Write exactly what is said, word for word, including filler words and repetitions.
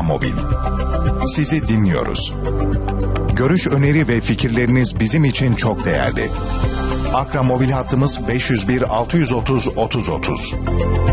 Akramobil. Sizi dinliyoruz. Görüş, öneri ve fikirleriniz bizim için çok değerli. Akramobil hattımız beş yüz bir altı yüz otuz otuz otuz.